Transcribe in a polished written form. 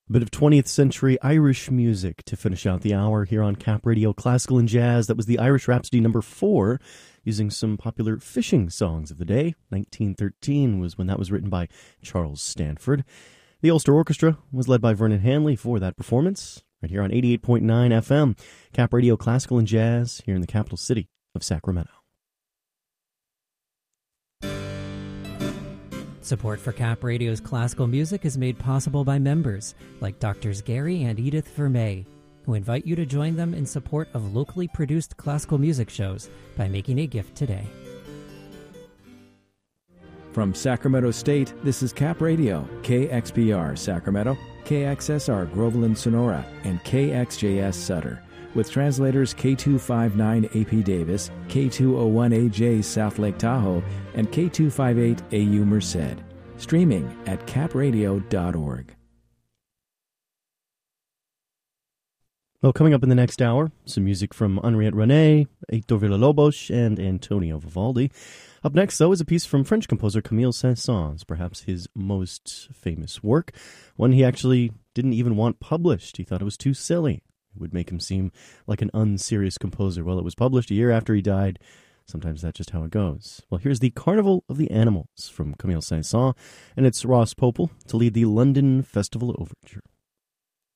A bit of 20th century Irish music to finish out the hour here on Cap Radio Classical and Jazz. That was the Irish Rhapsody number 4, using some popular fishing songs of the day. 1913 was when that was written by Charles Stanford. The Ulster Orchestra was led by Vernon Hanley for that performance, right here on 88.9 FM, Cap Radio Classical and Jazz, here in the capital city of Sacramento. Support for Cap Radio's classical music is made possible by members like Drs. Gary and Edith Vermey, who invite you to join them in support of locally produced classical music shows by making a gift today. From Sacramento State, this is Cap Radio, KXPR Sacramento, KXSR Groveland Sonora, and KXJS Sutter, with translators K259AP Davis, K201AJ South Lake Tahoe, and K258AU Merced. Streaming at capradio.org. Well, coming up in the next hour, some music from Henriette René, Hector Villa-Lobos, and Antonio Vivaldi. Up next, though, is a piece from French composer Camille Saint-Saëns, perhaps his most famous work, one he actually didn't even want published. He thought it was too silly. It would make him seem like an unserious composer. Well, it was published a year after he died. Sometimes that's just how it goes. Well, here's the Carnival of the Animals from Camille Saint-Saëns, and it's Ross Popel to lead the London Festival Overture.